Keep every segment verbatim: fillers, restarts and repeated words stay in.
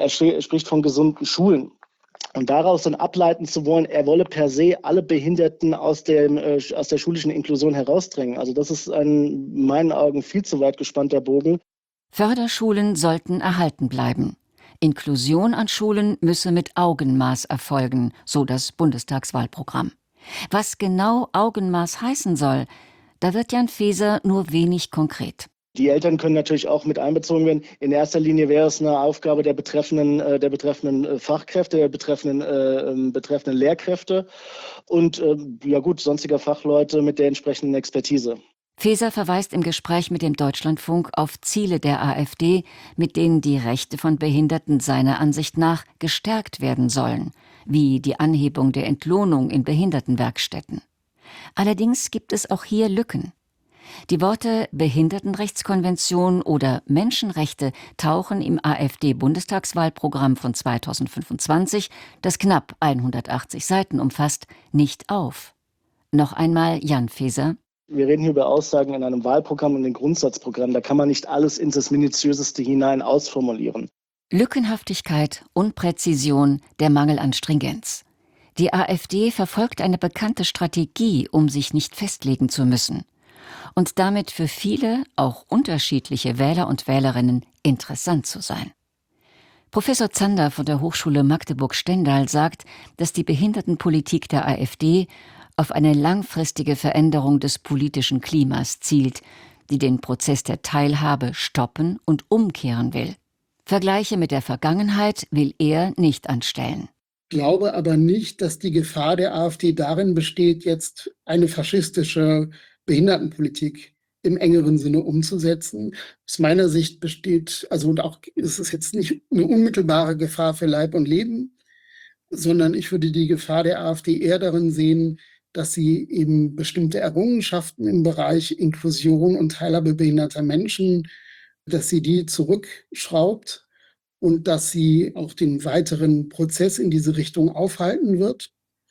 Er spricht von gesunden Schulen. Und daraus dann ableiten zu wollen, er wolle per se alle Behinderten aus, dem, äh, aus der schulischen Inklusion herausdrängen. Also das ist ein, in meinen Augen, viel zu weit gespannter Bogen. Förderschulen sollten erhalten bleiben. Inklusion an Schulen müsse mit Augenmaß erfolgen, so das Bundestagswahlprogramm. Was genau Augenmaß heißen soll, da wird Jan Faeser nur wenig konkret. Die Eltern können natürlich auch mit einbezogen werden. In erster Linie wäre es eine Aufgabe der betreffenden, der betreffenden Fachkräfte, der betreffenden, äh, betreffenden Lehrkräfte und äh, ja gut, sonstiger Fachleute mit der entsprechenden Expertise. Faeser verweist im Gespräch mit dem Deutschlandfunk auf Ziele der AfD, mit denen die Rechte von Behinderten seiner Ansicht nach gestärkt werden sollen, wie die Anhebung der Entlohnung in Behindertenwerkstätten. Allerdings gibt es auch hier Lücken. Die Worte Behindertenrechtskonvention oder Menschenrechte tauchen im AfD-Bundestagswahlprogramm von zweitausendfünfundzwanzig, das knapp hundertachtzig Seiten umfasst, nicht auf. Noch einmal Jan Faeser. Wir reden hier über Aussagen in einem Wahlprogramm und einem Grundsatzprogramm. Da kann man nicht alles ins das Minutiöseste hinein ausformulieren. Lückenhaftigkeit, Unpräzision, der Mangel an Stringenz. Die AfD verfolgt eine bekannte Strategie, um sich nicht festlegen zu müssen. Und damit für viele, auch unterschiedliche Wähler und Wählerinnen interessant zu sein. Professor Zander von der Hochschule Magdeburg-Stendal sagt, dass die Behindertenpolitik der AfD auf eine langfristige Veränderung des politischen Klimas zielt, die den Prozess der Teilhabe stoppen und umkehren will. Vergleiche mit der Vergangenheit will er nicht anstellen. Ich glaube aber nicht, dass die Gefahr der AfD darin besteht, jetzt eine faschistische Behindertenpolitik im engeren Sinne umzusetzen. Aus meiner Sicht besteht, also und auch ist es jetzt nicht eine unmittelbare Gefahr für Leib und Leben, sondern ich würde die Gefahr der AfD eher darin sehen, dass sie eben bestimmte Errungenschaften im Bereich Inklusion und Teilhabe behinderter Menschen, dass sie die zurückschraubt und dass sie auch den weiteren Prozess in diese Richtung aufhalten wird.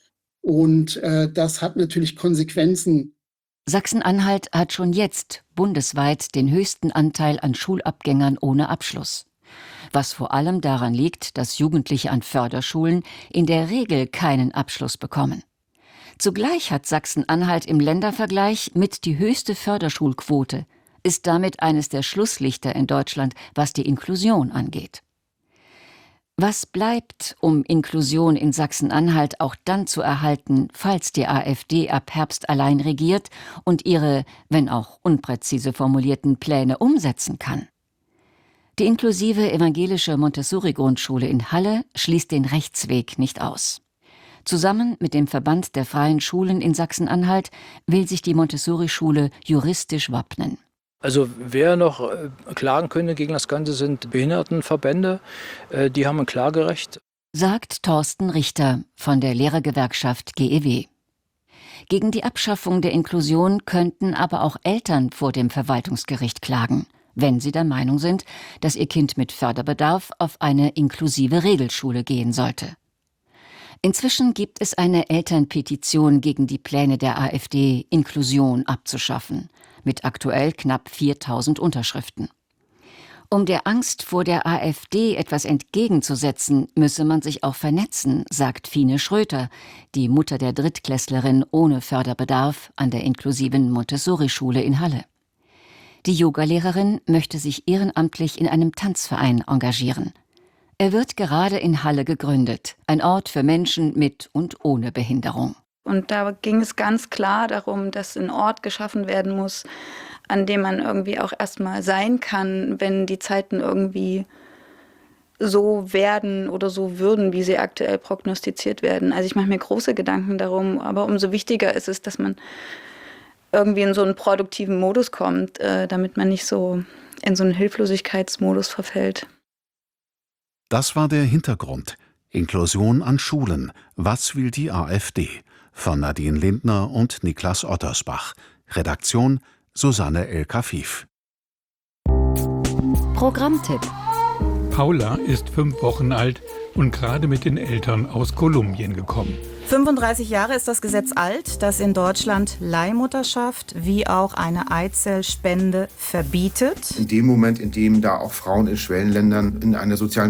Und äh, das hat natürlich Konsequenzen. Sachsen-Anhalt hat schon jetzt bundesweit den höchsten Anteil an Schulabgängern ohne Abschluss. Was vor allem daran liegt, dass Jugendliche an Förderschulen in der Regel keinen Abschluss bekommen. Zugleich hat Sachsen-Anhalt im Ländervergleich mit die höchste Förderschulquote, ist damit eines der Schlusslichter in Deutschland, was die Inklusion angeht. Was bleibt, um Inklusion in Sachsen-Anhalt auch dann zu erhalten, falls die AfD ab Herbst allein regiert und ihre, wenn auch unpräzise formulierten Pläne umsetzen kann? Die inklusive evangelische Montessori-Grundschule in Halle schließt den Rechtsweg nicht aus. Zusammen mit dem Verband der freien Schulen in Sachsen-Anhalt will sich die Montessori-Schule juristisch wappnen. Also wer noch klagen könnte gegen das Ganze, sind Behindertenverbände. Die haben ein Klagerecht. Sagt Thorsten Richter von der Lehrergewerkschaft G E W. Gegen die Abschaffung der Inklusion könnten aber auch Eltern vor dem Verwaltungsgericht klagen, wenn sie der Meinung sind, dass ihr Kind mit Förderbedarf auf eine inklusive Regelschule gehen sollte. Inzwischen gibt es eine Elternpetition gegen die Pläne der AfD, Inklusion abzuschaffen, mit aktuell knapp viertausend Unterschriften. Um der Angst vor der AfD etwas entgegenzusetzen, müsse man sich auch vernetzen, sagt Fine Schröter, die Mutter der Drittklässlerin ohne Förderbedarf an der inklusiven Montessori-Schule in Halle. Die Yogalehrerin möchte sich ehrenamtlich in einem Tanzverein engagieren. Er wird gerade in Halle gegründet, ein Ort für Menschen mit und ohne Behinderung. Und da ging es ganz klar darum, dass ein Ort geschaffen werden muss, an dem man irgendwie auch erstmal sein kann, wenn die Zeiten irgendwie so werden oder so würden, wie sie aktuell prognostiziert werden. Also ich mache mir große Gedanken darum, aber umso wichtiger ist es, dass man irgendwie in so einen produktiven Modus kommt, äh, damit man nicht so in so einen Hilflosigkeitsmodus verfällt. Das war der Hintergrund. Inklusion an Schulen. Was will die AfD? Von Nadine Lindner und Niklas Ottersbach. Redaktion Susanne El-Kafif. Programmtipp. Paula ist fünf Wochen alt und gerade mit den Eltern aus Kolumbien gekommen. fünfunddreißig Jahre ist das Gesetz alt, das in Deutschland Leihmutterschaft wie auch eine Eizellspende verbietet. In dem Moment, in dem da auch Frauen in Schwellenländern in einer sozialen